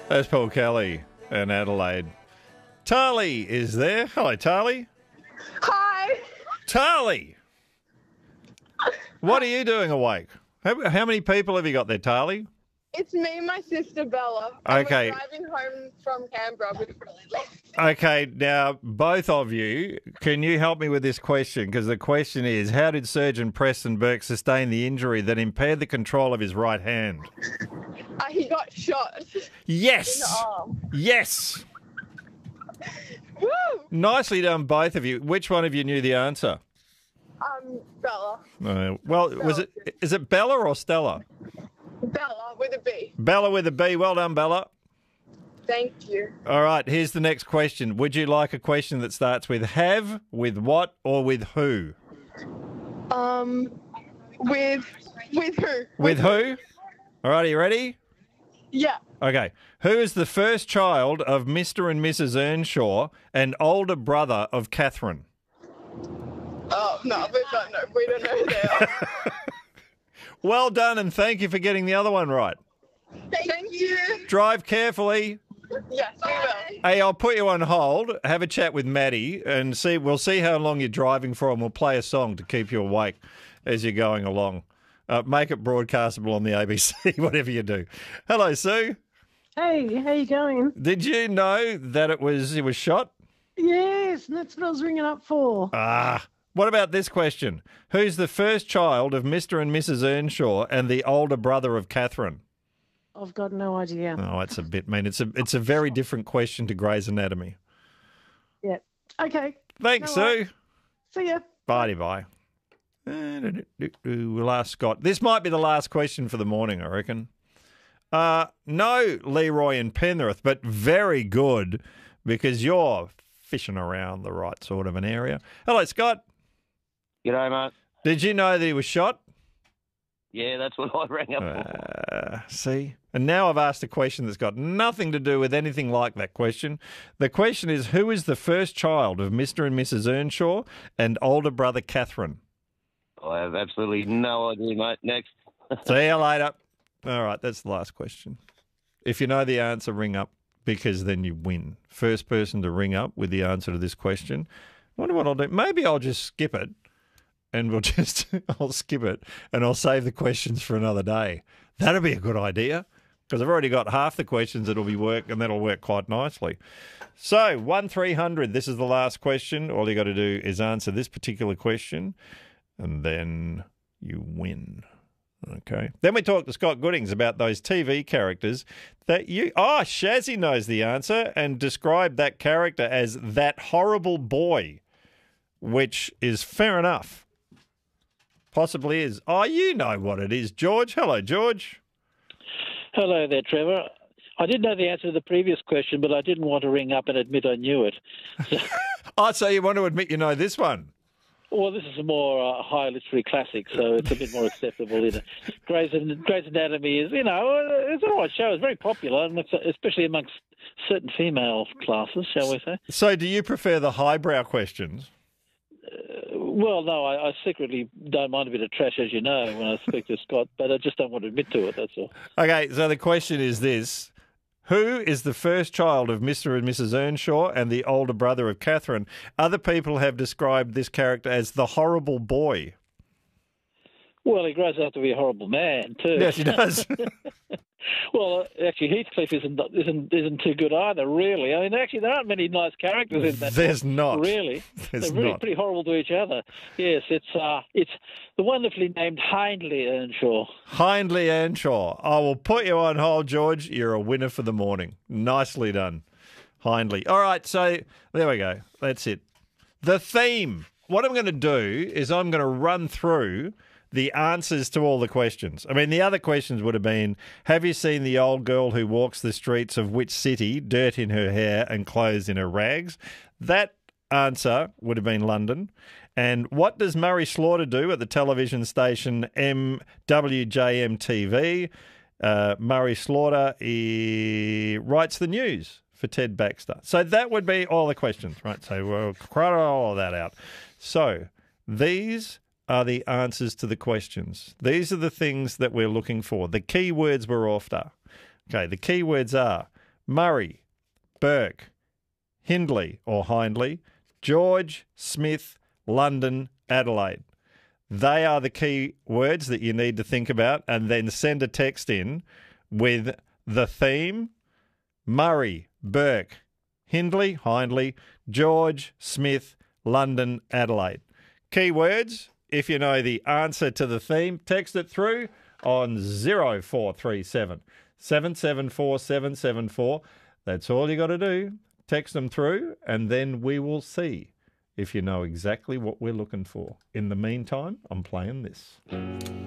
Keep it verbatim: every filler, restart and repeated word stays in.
That's Paul Kelly in Adelaide. Tarly is there. Hello, Tarly. Hi. Tarly! What are you doing awake? How, how many people have you got there, Tarly? It's me and my sister Bella. Okay. And we're driving home from Canberra with really late. Okay, now, both of you, can you help me with this question? Because the question is, how did surgeon Preston Burke sustain the injury that impaired the control of his right hand? Uh, he got shot Yes! in the arm. Yes! Woo! Nicely done, both of you. Which one of you knew the answer? Um, Bella. Uh, well, was it? Is it Bella or Stella? Bella with a B. Bella with a B. Well done, Bella. Thank you. All right, here's the next question. Would you like a question that starts with have, with what, or with who? Um, with with who? With who? All right, are you ready? Yeah. Okay. Who is the first child of Mister and Missus Earnshaw and older brother of Catherine? Oh no, we don't know. We don't know who they are. Well done, and thank you for getting the other one right. Thank, Thank you. Drive carefully. Yes, we will. Hey, I'll put you on hold. Have a chat with Maddie, and see. We'll see how long you're driving for, and we'll play a song to keep you awake as you're going along. Uh, make it broadcastable on the A B C, whatever you do. Hello, Sue. Hey, how you going? Did you know that it was it was shot? Yes, that's what I was ringing up for. Ah. What about this question? Who's the first child of Mister and Missus Earnshaw and the older brother of Catherine? I've got no idea. Oh, that's a bit mean. It's a it's a very different question to Grey's Anatomy. Yeah. Okay. Thanks, No Sue. worries. See ya. Bye bye. We'll ask Scott. This might be the last question for the morning, I reckon. Uh, no, Leroy and Penrith, but very good because you're fishing around the right sort of an area. Hello, Scott. G'day, mate. Did you know that he was shot? Yeah, that's what I rang up for. Uh, see? And now I've asked a question that's got nothing to do with anything like that question. The question is, who is the first child of Mister and Missus Earnshaw and older brother Catherine? I have absolutely no idea, mate. Next. See you later. All right, that's the last question. If you know the answer, ring up because then you win. First person to ring up with the answer to this question. I wonder what I'll do. Maybe I'll just skip it. And we'll just, I'll skip it and I'll save the questions for another day. That'll be a good idea because I've already got half the questions that'll be work and that'll work quite nicely. So, one three hundred, this is the last question. All you got to do is answer this particular question and then you win. Okay. Then we talk to Scott Goodings about those T V characters that you, oh, Shazzy knows the answer and described that character as that horrible boy, which is fair enough. Possibly is. Oh, you know what it is, George. Hello, George. Hello there, Trevor. I did know the answer to the previous question, but I didn't want to ring up and admit I knew it. So, oh, so you want to admit you know this one? well, this is a more uh, high literary classic, so it's a bit more acceptable. You know. Grey's, Grey's Anatomy is, you know, it's an all right show. It's very popular, and it's, especially amongst certain female classes, shall we say. So do you prefer the highbrow questions? Uh, well, no, I, I secretly don't mind a bit of trash, as you know, when I speak to Scott, but I just don't want to admit to it, that's all. Okay, so the question is this. Who is the first child of Mister and Missus Earnshaw and the older brother of Catherine? Other people have described this character as the horrible boy. Well, he grows up to be a horrible man, too. Yes, he does. Well, actually, Heathcliff isn't, isn't isn't too good either, really. I mean, actually, there aren't many nice characters in that. There's book, not. Really. There's They're really not. pretty horrible to each other. Yes, it's uh, it's the wonderfully named Hindley Earnshaw. Hindley Earnshaw. I will put you on hold, George. You're a winner for the morning. Nicely done. Hindley. All right, so there we go. That's it. The theme. What I'm going to do is I'm going to run through the answers to all the questions. I mean, the other questions would have been, have you seen the old girl who walks the streets of which city, dirt in her hair and clothes in her rags? That answer would have been London. And what does Murray Slaughter do at the television station M W J M T V? Uh, Murray Slaughter he writes the news for Ted Baxter. So that would be all the questions, right? So we'll crowd all of that out. So these are the answers to the questions. These are the things that we're looking for. The key words we're after. Okay, the key words are Murray, Burke, Hindley or Hindley, George, Smith, London, Adelaide. They are the key words that you need to think about, and then send a text in with the theme Murray, Burke, Hindley, Hindley, George, Smith, London, Adelaide. Key words, if you know the answer to the theme, text it through on zero four three seven, seven seven four, seven seven four. That's all you got to do. Text them through, and then we will see if you know exactly what we're looking for. In the meantime, I'm playing this.